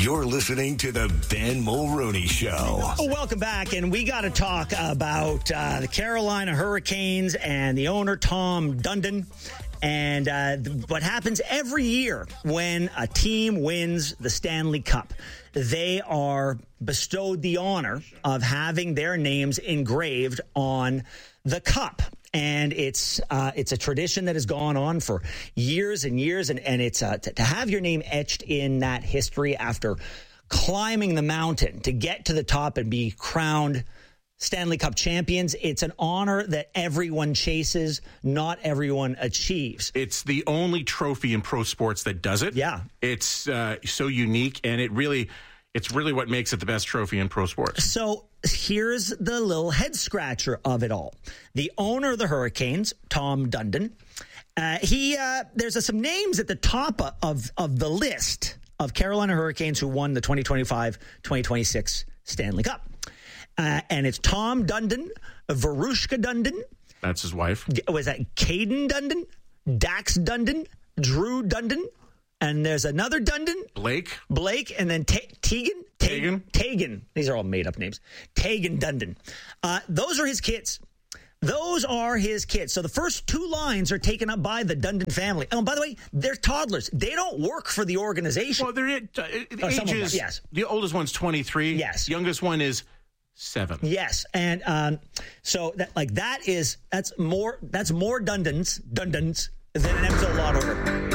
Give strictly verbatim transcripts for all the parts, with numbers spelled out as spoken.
You're listening to the Ben Mulroney Show. Oh, welcome back, and we got to talk about uh, the Carolina Hurricanes and the owner, Tom Dundon, and uh, what happens every year when a team wins the Stanley Cup. They are bestowed the honor of having their names engraved on the cup. And it's uh, it's a tradition that has gone on for years and years. And, and it's uh, to, to have your name etched in that history after climbing the mountain to get to the top and be crowned Stanley Cup champions. It's an honor that everyone chases, not everyone achieves. It's the only trophy in pro sports that does it. Yeah. It's uh, so unique, and it really, it's really what makes it the best trophy in pro sports. So here's the little head scratcher of it all. The owner of the Hurricanes, Tom Dundon, uh, he uh, there's uh, some names at the top of, of the list of Carolina Hurricanes who won the twenty twenty-five twenty twenty-six Stanley Cup. Uh, and it's Tom Dundon, Verushka Dundon. That's his wife. Was that Caden Dundon, Dax Dundon, Drew Dundon, and there's another Dundon. Blake. Blake, and then T- Tegan. Tegan. Tegan. These are all made-up names. Tegan Dundon. Uh, those are his kids. Those are his kids. So the first two lines are taken up by the Dundon family. Oh, and by the way, they're toddlers. They don't work for the organization. Well, they're uh, oh, ages. Yes. The oldest one's ttwenty-three. Yes. Youngest one is seven. Yes, and um, so that like that is that's more that's more Dundons Dundons than an episode of Law and Order.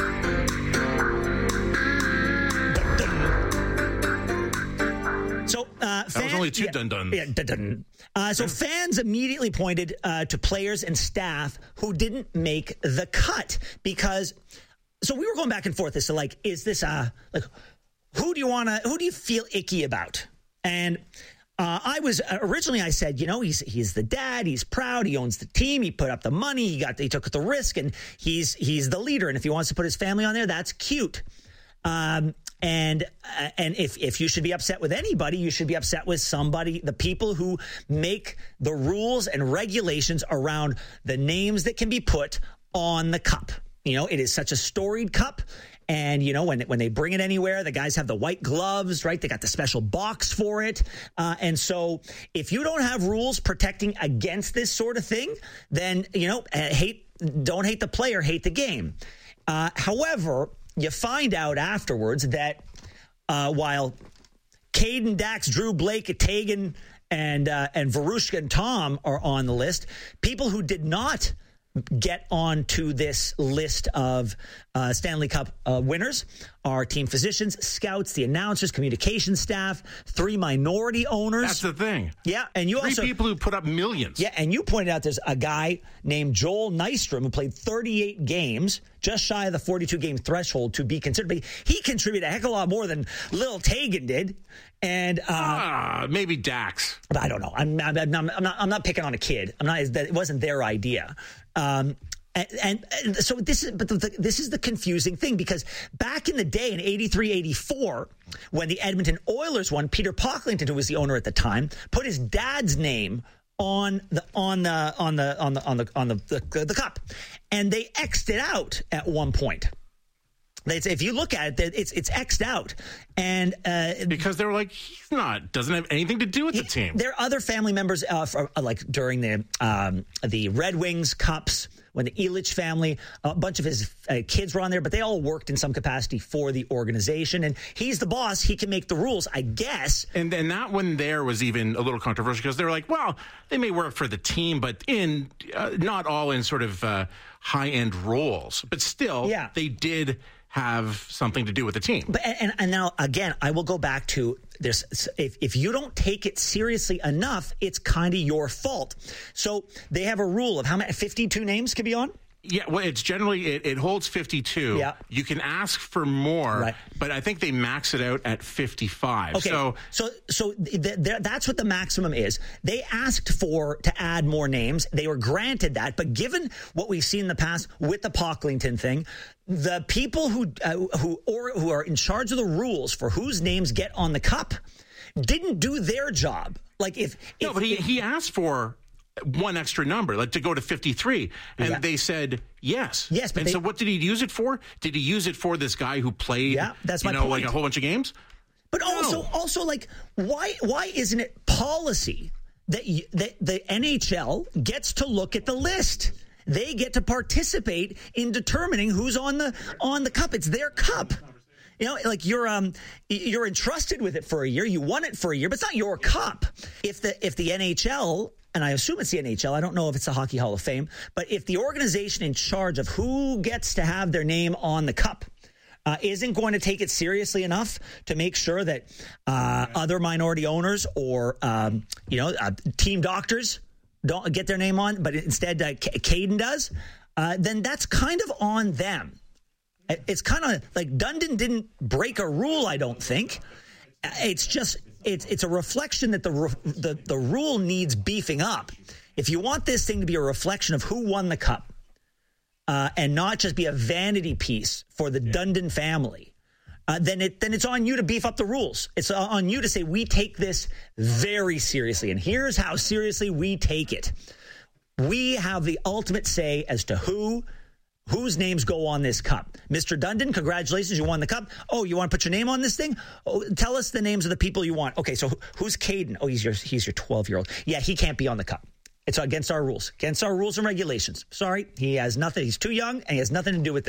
So uh, that was only two yeah, Dundons. Yeah, dun-dun. Uh, so fans immediately pointed uh, to players and staff who didn't make the cut because. So we were going back and forth as to like, is this uh like who do you want to who do you feel icky about? And Uh, I was uh, originally I said, you know, he's he's the dad. He's proud. He owns the team. He put up the money. He got he took the risk, and he's he's the leader. And if he wants to put his family on there, that's cute. Um, and uh, and if if you should be upset with anybody, you should be upset with somebody, the people who make the rules and regulations around the names that can be put on the cup. You know, it is such a storied cup. And, you know, when when they bring it anywhere, the guys have the white gloves, right? They got the special box for it. Uh, and so if you don't have rules protecting against this sort of thing, then, you know, hate don't hate the player, hate the game. Uh, however, you find out afterwards that uh, while Caden, Dax, Drew, Blake, Tegan, and, uh, and Verushka and Tom are on the list, people who did not get onto this list of uh, Stanley Cup uh, winners are team physicians, scouts, the announcers, communication staff, three minority owners. That's the thing. Yeah, and you three also people who put up millions. Yeah, and you pointed out there's a guy named Joel Nystrom who played thirty-eight games, just shy of the forty-two game threshold to be considered. But he contributed a heck of a lot more than Lil Tegan did. And uh, ah, maybe Dax. But I don't know. I'm, I'm, I'm, not, I'm not. I'm not picking on a kid. I'm not. It wasn't their idea. Um, and, and, and so this is. But the, the, this is the confusing thing because back in the day in eighty-three eighty-four, when the Edmonton Oilers won, Peter Pocklington, who was the owner at the time, put his dad's name on the on the on the on the on the on the the, the cup, and they X'd it out at one point. It's, if you look at it, it's it's X'd out, and uh, because they were like, he's not doesn't have anything to do with the team. There are other family members, uh, for, uh, like during the um, the Red Wings Cups when the Ilitch family, a bunch of his uh, kids were on there, but they all worked in some capacity for the organization, and he's the boss. He can make the rules, I guess. And then that one there was even a little controversial because they were like, well, they may work for the team, but in uh, not all in sort of uh, high end roles, but still, yeah. they did have something to do with the team. But and, and now again, I will go back to this. If if you don't take it seriously enough, it's kind of your fault. So they have a rule of how many fifty-two names can be on. Yeah, well, it's generally, it, it holds fifty-two. Yeah. You can ask for more, right. but I think they max it out at fifty-five. Okay, so so, so th- th- that's what the maximum is. They asked for to add more names. They were granted that, but given what we've seen in the past with the Pocklington thing, the people who uh, who or who are in charge of the rules for whose names get on the cup didn't do their job. Like if, if no, but he, if, he asked for one extra number, like to go to fifty-three, and yeah. they said yes. Yes, but and they, so what did he use it for? Did he use it for this guy who played? Yeah, that's you my know, point. like a whole bunch of games. But also, No. also, like, why why isn't it policy that you, that the N H L gets to look at the list? They get to participate in determining who's on the on the cup. It's their cup. You know, like you're um you're entrusted with it for a year. You won it for a year, but it's not your cup. If the if the N H L, and I assume it's the N H L, I don't know if it's the Hockey Hall of Fame, but if the organization in charge of who gets to have their name on the cup uh, isn't going to take it seriously enough to make sure that uh, other minority owners or um, you know uh, team doctors don't get their name on, but instead uh, Caden does, uh, then that's kind of on them. It's kind of like Dundon didn't break a rule, I don't think. It's just it's it's a reflection that the the the rule needs beefing up. If you want this thing to be a reflection of who won the cup, uh, and not just be a vanity piece for the Dundon family, uh, then it then it's on you to beef up the rules. It's on you to say we take this very seriously, and here's how seriously we take it. We have the ultimate say as to who. Whose names go on this cup? Mister Dundon, congratulations, you won the cup. Oh, you want to put your name on this thing? Oh, tell us the names of the people you want. Okay, so who's Caden? Oh, he's your he's your twelve-year-old. Yeah, he can't be on the cup. It's against our rules, against our rules and regulations. Sorry, he has nothing. He's too young, and he has nothing to do with